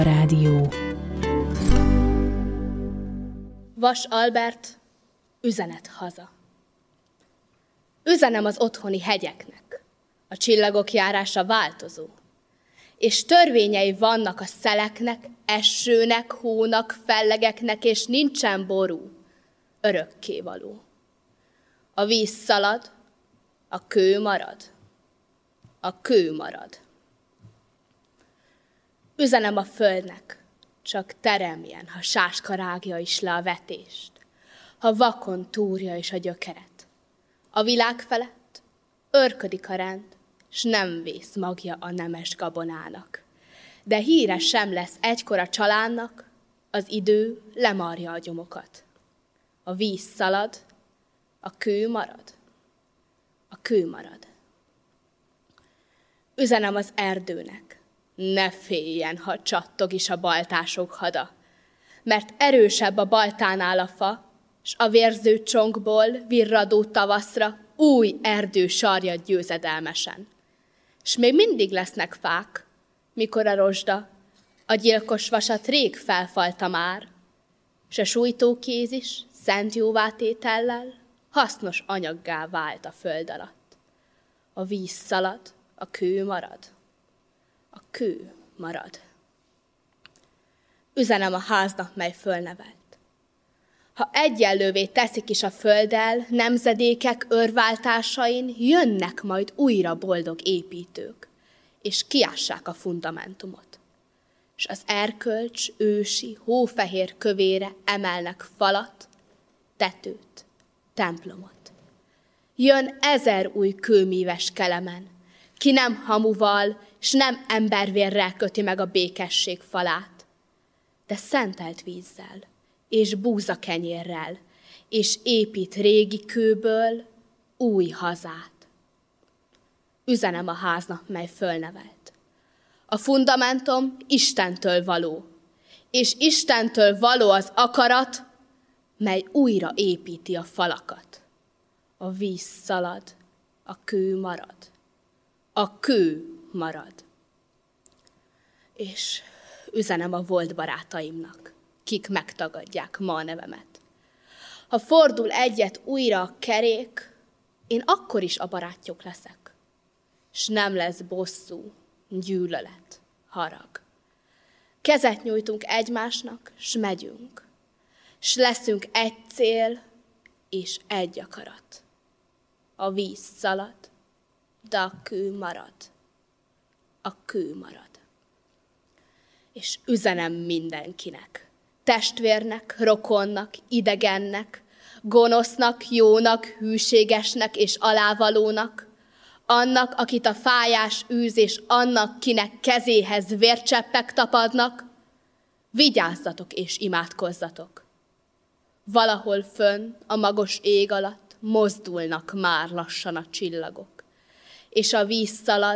Rádió. Vas Albert, üzenet haza. Üzenem az otthoni hegyeknek, a csillagok járása változó, és törvényei vannak a szeleknek, esőnek, hónak, fellegeknek, és nincsen ború, örökkévaló. A víz szalad, a kő marad, a kő marad. Üzenem a földnek, csak teremjen, ha sáska rágja is le a vetést, ha vakon túrja is a gyökeret. A világ felett örködik a rend, s nem vész magja a nemes gabonának. De híre sem lesz egykor a csalánnak, az idő lemarja a gyomokat. A víz szalad, a kő marad, a kő marad. Üzenem az erdőnek, ne féljen, ha csattog is a baltások hada, mert erősebb a baltánál a fa, s a vérző csonkból virradó tavaszra új erdő sarjad győzedelmesen. S még mindig lesznek fák, mikor a rozsda a gyilkos vasat rég felfalta már, s a sújtókéz is szent jóvátétellel hasznos anyaggá vált a föld alatt. A víz szalad, a kő marad, a kő marad. Üzenem a háznak, mely fölnevelt. Ha egyenlővé teszik is a földdel, nemzedékek örváltásain jönnek majd újra boldog építők, és kiássák a fundamentumot. És az erkölcs ősi, hófehér kövére emelnek falat, tetőt, templomot. Jön 1000 új kőmíves kelemen, ki nem hamuval, s nem embervérrel köti meg a békesség falát, de szentelt vízzel, és búzakenyérrel, és épít régi kőből új hazát. Üzenem a háznak, mely fölnevelt. A fundamentum Istentől való, és Istentől való az akarat, mely újra építi a falakat. A víz szalad, a kő marad, a kő marad. És üzenem a volt barátaimnak, kik megtagadják ma a nevemet. Ha fordul egyet újra a kerék, én akkor is a barátjuk leszek, s nem lesz bosszú, gyűlölet, harag. Kezet nyújtunk egymásnak, s megyünk, s leszünk egy cél és egy akarat. A víz szalad, de a kő marad, a kő marad. És üzenem mindenkinek, testvérnek, rokonnak, idegennek, gonosznak, jónak, hűségesnek és alávalónak, annak, akit a fájás űz, és annak, kinek kezéhez vércseppek tapadnak, vigyázzatok és imádkozzatok. Valahol fönn, a magos ég alatt mozdulnak már lassan a csillagok, és a víz szalad,